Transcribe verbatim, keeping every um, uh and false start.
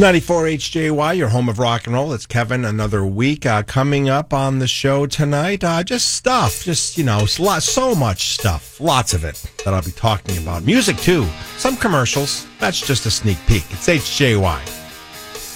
ninety-four H J Y, your home of rock and roll. It's Kevin. Another week uh, coming up on the show tonight. Uh, just stuff, just, you know, so much stuff. Lots of it that I'll be talking about. Music, too. Some commercials. That's just a sneak peek. It's H J Y.